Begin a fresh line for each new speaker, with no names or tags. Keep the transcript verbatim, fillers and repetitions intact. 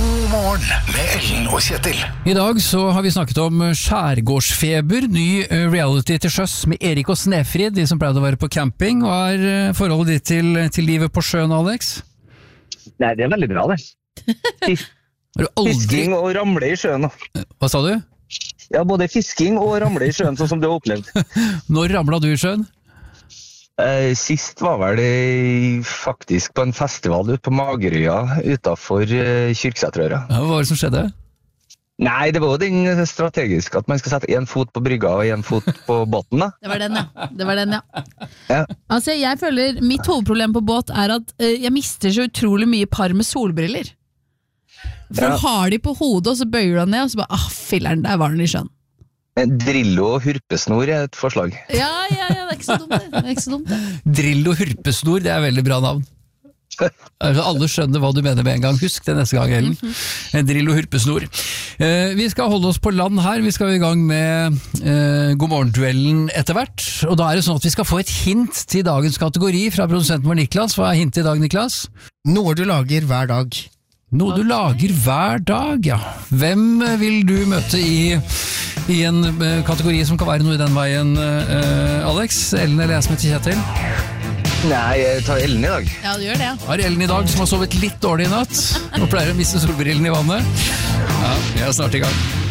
God morgen med Ellen og Kjetil.
I dag så har vi snakket om skjærgårdsfeber, ny reality til sjøs med Erik og Snefrid, de som pleide å være på camping. Hva er forholdet ditt til, til livet på sjøen, Alex?
Nei, det er veldig bra det. Fis-
Aldri...
Fisking og ramle i sjøen.
Hva sa du?
Ja, både fisking og ramle i sjøen, sånn som du har opplevd.
Når ramlet du i sjøen?
Eh, sist var vel det faktisk på en festival ute på Magerøya utenfor eh, Kyrksæterøra.
Ja, hva var det som skjedde?
Nei, det var jo den strategiske at man skal sette en fot på brygga og en fot på båten da.
Det var den, ja. Det var den, ja.
Ja.
Altså, jeg føler mitt hovedproblem på båt er at uh, jeg mister så utrolig mye par med solbriller. For
Ja.
du har de på hodet, og så bøyer du den ned, og så bare, ah, filleren, der var den i sjøen.
Drillo og hurpesnor er et forslag.
Ja, ja, ja, det er ikke så dumt det. Det er ikke så dumt det.
Drillo hurpesnor, det er veldig bra navn. Altså, alle skjønner hva du mener med en gang. Husk det neste gang, Ellen. En Drillo hurpesnor. Eh, vi skal holde oss på land her. Vi skal i gang med eh, God morgen-duellen etter hvert. Og da er det sånn at vi skal få et hint til dagens kategori fra produsenten vår Niklas. Hva er hintet i dag, Niklas?
Noe du lager hver dag.
Noe du lager hver dag, ja. Hvem vil du møte i, i en eh, kategori som kan være noe i den veien, eh, Alex? Ellen eller jeg som heter Kjetil?
Nei, jeg tar Ellen i dag.
Ja, du gjør det, ja.
Har Ellen i dag som har sovet litt dårlig i natt og pleier å miste solbrillene i vannet. Ja, vi er snart i gang.